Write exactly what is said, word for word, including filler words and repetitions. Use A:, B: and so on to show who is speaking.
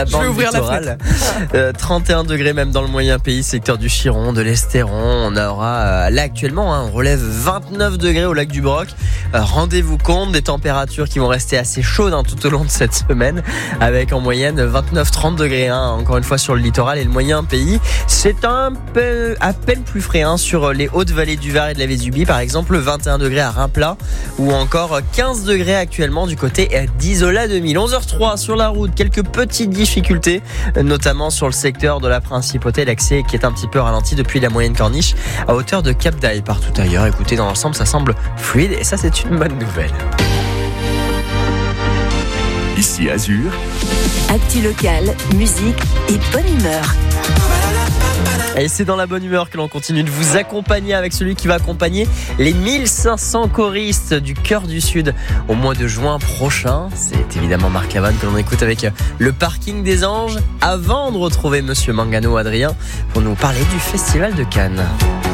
A: la bande littorale. Euh, trente et un degrés même dans le moyen pays, secteur du Chiron, de l'Estéron. On aura euh, là actuellement, hein, on relève vingt-neuf degrés au lac du Broc. Euh, rendez-vous compte des températures qui vont rester assez chaudes hein, tout au long de cette semaine, avec en moyenne vingt-neuf à trente degrés, hein, encore une fois sur le littoral et le moyen pays. C'est un peu à peine plus frais hein, sur les hautes vallées du Var et de la Vésubie, par exemple vingt et un degrés à Reimplat ou encore quinze degrés actuellement du côté d'Isola deux mille. onze heures trois sur la route, quelques petites difficultés, notamment sur le secteur de la Principauté, l'accès qui est un petit peu ralenti depuis la moyenne corniche à hauteur de Cap d'Aille. Partout ailleurs, écoutez, dans l'ensemble ça semble fluide et ça c'est une bonne nouvelle.
B: Ici Azur.
C: Actu locale, musique et bonne humeur.
A: Et c'est dans la bonne humeur que l'on continue de vous accompagner avec celui qui va accompagner les mille cinq cents choristes du Chœur du Sud au mois de juin prochain. C'est évidemment Marc Lavoine que l'on écoute avec le Parking des Anges, avant de retrouver Monsieur Mangano Adrien pour nous parler du Festival de Cannes.